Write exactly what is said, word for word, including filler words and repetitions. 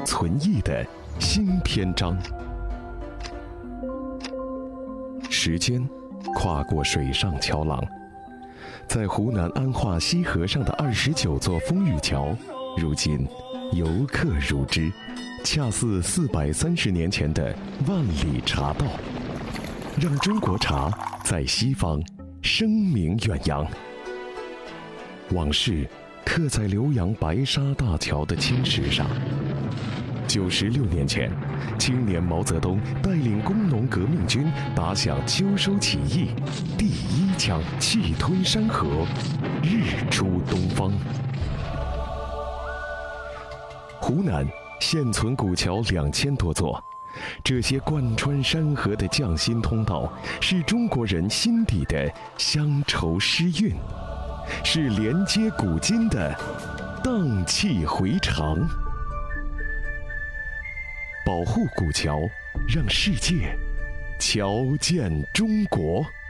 存异的新篇章。时间跨过水上桥廊，在湖南安化西河上的二十九座风雨桥，如今游客如织，恰似四百三十年前的万里茶道，让中国茶在西方声名远扬。往事刻在浏阳白沙大桥的青石上。九十六年前，青年毛泽东带领工农革命军打响秋收起义，第一枪气吞山河，日出东方。湖南现存古桥两千多座，这些贯穿山河的匠心通道，是中国人心底的乡愁诗韵，是连接古今的荡气回肠。保护古桥，让世界瞧见中国。